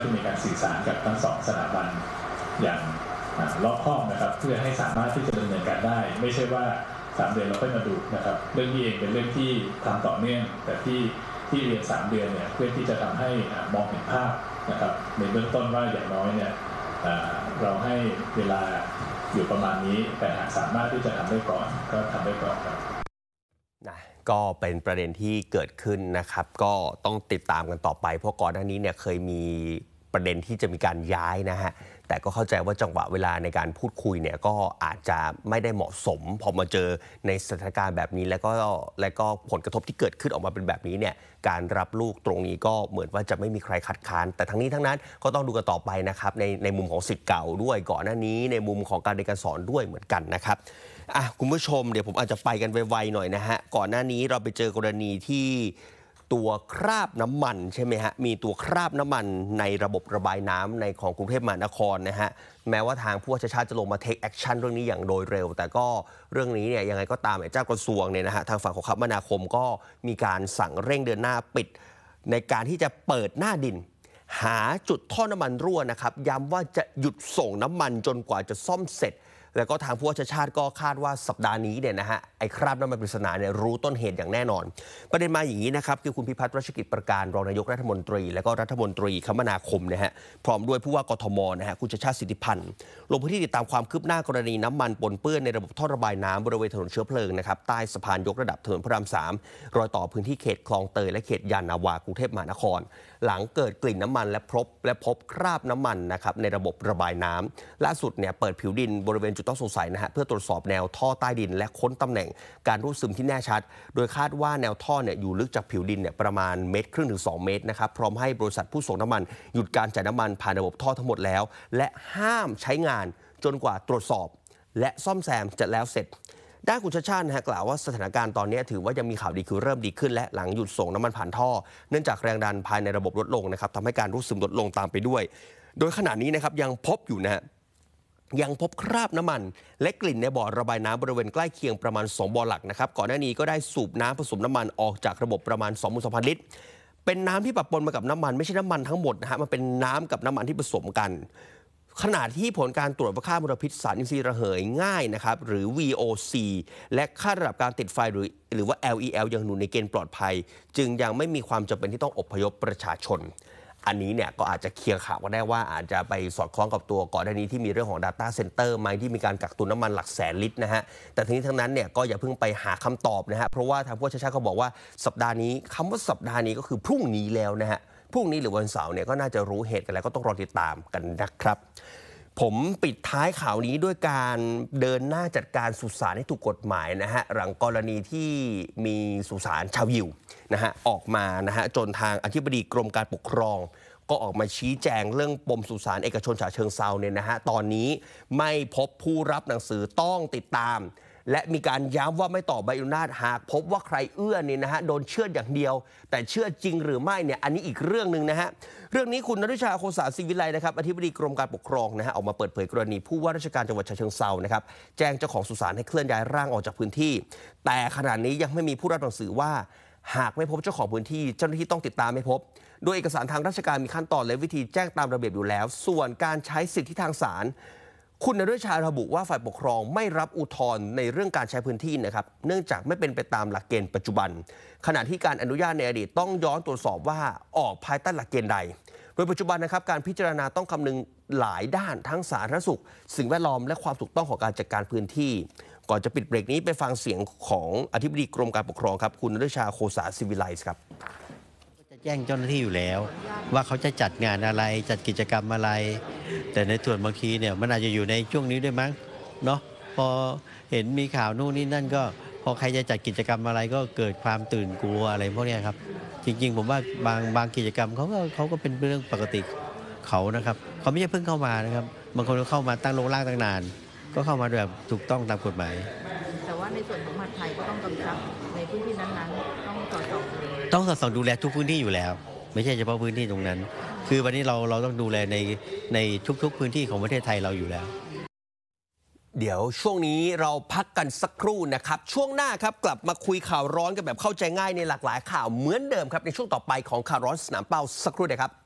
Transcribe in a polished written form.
ที่มีการสื่อสารกับทั้งสองสถาบันอย่างรอบคอบนะครับเพื่อให้สามารถที่จะดำเนินการได้ไม่ใช่ว่า3 เดือนเราค่อยมาดูนะครับเรื่องนี้เองเป็นเรื่องที่ทำต่อเนื่องแต่ที่เรียน3 เดือนเนี่ยเพื่อที่จะทำให้มองเห็นภาพนะครับในเบื้องต้นว่าอย่างน้อยเนี่ยเราให้เวลาอยู่ประมาณนี้แต่หากสามารถที่จะทำได้ก่อนก็ทำได้ก่อนครับก็เป็นประเด็นที่เกิดขึ้นนะครับก็ต้องติดตามกันต่อไปเพราะก่อนหน้านี้เนี่ยเคยมีประเด็นที่จะมีการย้ายนะฮะแต่ก็เข้าใจว่าจังหวะเวลาในการพูดคุยเนี่ยก็อาจจะไม่ได้เหมาะสมพอมาเจอในสถานการณ์แบบนี้แล้วก็ผลกระทบที่เกิดขึ้นออกมาเป็นแบบนี้เนี่ยการรับลูกตรงนี้ก็เหมือนว่าจะไม่มีใครคัดค้านแต่ทั้งนี้ทั้งนั้นก็ต้องดูกันต่อไปนะครับในมุมของศิษย์เก่าด้วยก่อนหน้านี้ในมุมของการเรียนการสอนด้วยเหมือนกันนะครับคุณผู้ชมเดี๋ยวผมอาจจะไปกันไวๆหน่อยนะฮะก่อนหน้านี้เราไปเจอกรณีที่ตัวคราบน้ำมันใช่ไหมฮะมีตัวคราบน้ำมันในระบบระบายน้ำในของกรุงเทพมหานครนะฮะแม้ว่าทางผู้ว่าราชการจะลงมาเทคแอคชั่นเรื่องนี้อย่างโดยเร็วแต่ก็เรื่องนี้เนี่ยยังไงก็ตามเจ้ากระทรวงเนี่ยนะฮะทางฝั่งของคมนาคมก็มีการสั่งเร่งเดินหน้าปิดในการที่จะเปิดหน้าดินหาจุดท่อน้ำมันรั่วนะครับย้ำว่าจะหยุดส่งน้ำมันจนกว่าจะซ่อมเสร็จแล้วก็ทางผู้ว่าชาติก็คาดว่าสัปดาห์นี้เนี่ยนะฮะไอ้คราบน้ำมันปริศนาเนี่ยรู้ต้นเหตุอย่างแน่นอนประเด็นมาอย่างนี้นะครับคือคุณพิพัฒน์รัชกิจประการรองนายกรัฐมนตรีและก็รัฐมนตรีคมนาคมนะฮะพร้อมด้วยผู้ว่ากทมนะฮะคุณชาติสิทธิพันธ์ลงพื้นที่ติดตามความคืบหน้ากรณีน้ำมันปนเปื้อนในระบบท่อระบายน้ำบริเวณถนนเชื้อเพลิงนะครับใต้สะพานยกระดับถนนพระราม3รอยต่อพื้นที่เขตคลองเตยและเขตยานนาวากรุงเทพมหานครหลังเกิดกลิ่นน้ำมันและพบคราบน้ำมันนะครับในระบบระบายน้ำล่าสุดเนี่ยเปิดผิวดินบริเวณจุดต้องสงสัยนะฮะเพื่อตรวจสอบแนวท่อใต้ดินและค้นตำแหน่งการรูดซึมที่แน่ชัดโดยคาดว่าแนวท่อเนี่ยอยู่ลึกจากผิวดินเนี่ยประมาณ1.5 เมตรถึง 2 เมตรนะครับพร้อมให้บริษัทผู้ส่งน้ำมันหยุดการจ่ายน้ำมันผ่านระบบท่อทั้งหมดแล้วและห้ามใช้งานจนกว่าตรวจสอบและซ่อมแซมจะแล้วเสร็จด้านคุณชาติชาตินะฮะกล่าวว่าสถานการณ์ตอนนี้ถือว่ายังมีข่าวดีคือเริ่มดีขึ้นและหลังหยุดส่งน้ำมันผ่านท่อเนื่องจากแรงดันภายในระบบลดลงนะครับทำให้การรูดซึมลดลงตามไปด้วยโดยขณะนี้นะครับยังพบอยู่นะฮะยังพบคราบน้ำมันและกลิ่นในบ่อระบายน้ำบริเวณใกล้เคียงประมาณ2 บ่อหลักนะครับก่อนหน้านี้ก็ได้สูบน้ำผสมน้ำมันออกจากระบบประมาณ 22,000 ลิตรเป็นน้ำที่ปะปนมากับน้ำมันไม่ใช่น้ำมันทั้งหมดนะฮะมันเป็นน้ำกับน้ำมันที่ผสมกันขณะที่ผลการตรวจวัดค่ามลพิษสารอินทรีย์ระเหยง่ายนะครับหรือ VOC และค่าระดับการติดไฟหรือว่า LEL ยังอยู่ในเกณฑ์ปลอดภัยจึงยังไม่มีความจำเป็นที่ต้องอพยพประชาชนอันนี้เนี่ยก็อาจจะเคลียร์ข่าวก็ได้ว่าอาจจะไปสอดคล้องกับตัวก่อนหน้านี้ที่มีเรื่องของ Data Center ไหมที่มีการกักตุนน้ำมันหลักแสนลิตรนะฮะแต่ทั้งนี้ทั้งนั้นเนี่ยก็อย่าเพิ่งไปหาคำตอบนะฮะเพราะว่าทางผู้ว่าชาติเขาบอกว่าสัปดาห์นี้คำว่าสัปดาห์นี้ก็คือพรุ่งนี้แล้วนะฮะพรุ่งนี้หรือวันเสาร์เนี่ยก็น่าจะรู้เหตุกันแล้วก็ต้องรอติดตามกันนะครับผมปิดท้ายข่าวนี้ด้วยการเดินหน้าจัดการสุสานให้ถูกกฎหมายนะฮะหลังกรณีที่มีสุสานชาวยิวนะฮะออกมานะฮะจนทางอธิบดีกรมการปกครองก็ออกมาชี้แจงเรื่องปมสุสานเอกชนฉะเชิงเซาเนี่ยนะฮะตอนนี้ไม่พบผู้รับหนังสือต้องติดตามและมีการย้ำว่าไม่ต่อใบอนุญาตหากพบว่าใครเอื้อเนี่ยนะฮะโดนเชื่อดอย่างเดียวแต่เชื่อจริงหรือไม่เนี่ยอันนี้อีกเรื่องนึงนะฮะเรื่องนี้คุณณฤชาโคสาศิวิไลนะครับอธิบดีกรมการปกครองนะฮะออกมาเปิดเผยกรณีผู้ว่าราชการจังหวัดฉะเชิงเซานะครับแจ้งเจ้าของสุสานให้เคลื่อนย้ายร่างออกจากพื้นที่แต่ขณะนี้ยังไม่มีผู้รับหนังสือว่าหากไม่พบเจ้าของพื้นที่เจ้าหน้าที่ต้องติดตามไม่พบโดยเอกสารทางราชการมีขั้นตอนและวิธีแจ้งตามระเบียบอยู่แล้วส่วนการใช้สิทธิทางศาลคุณณฤชาระบุว่าฝ่ายปกครองไม่รับอุทธรณ์ในเรื่องการใช้พื้นที่นะครับเนื่องจากไม่เป็นไปตามหลักเกณฑ์ปัจจุบันขณะที่การอนุญาตในอดีตต้องย้อนตรวจสอบว่าออกภายใต้หลักเกณฑ์ใดโดยปัจจุบันนะครับการพิจารณาต้องคำนึงหลายด้านทั้งสาธารณสุขสิ่งแวดล้อมและความถูกต้องของการจัดการพื้นที่ก่อนจะปิดเบรกนี้ไปฟังเสียงของอธิบดีกรมการปกครองครับคุณณฤชาโคสาศิวิไลครับจะแจ้งเจ้าหน้าที่อยู่แล้วว่าเขาจะจัดงานอะไรจัดกิจกรรมอะไรแต่ในส่วนบางทีเนี่ยมันอาจจะอยู่ในช่วงนี้ด้วยมั้งเนาะพอเห็นมีข่าวนู่นนี่นั่นก็พอใครจะจัดกิจกรรมอะไรก็เกิดความตื่นกลัวอะไรพวกนี้ครับจริงๆผมว่าบางกิจกรรมเขาก็เป็นเรื่องปกติเขานะครับเขาไม่ใช่เพิ่งเข้ามานะครับบางคนก็เข้ามาตั้งโรงล่างตั้งนานก็เข้ามาแบบถูกต้องตามกฎหมายแต่ว่าในส่วนของมหาดไทยก็ต้องกำชับในพื้นที่นั้นๆต้องสอดส่องดูแลทุกพื้นที่อยู่แล้วไม่ใช่เฉพาะพื้นที่ตรงนั้นคือวันนี้เราต้องดูแลในทุกๆพื้นที่ของประเทศไทยเราอยู่แล้วเดี๋ยวช่วงนี้เราพักกันสักครู่นะครับช่วงหน้าครับกลับมาคุยข่าวร้อนกันแบบเข้าใจง่ายในหลากหลายข่าวเหมือนเดิมครับในช่วงต่อไปของข่าวร้อนสนามเป้าสักครู่เดียวครับ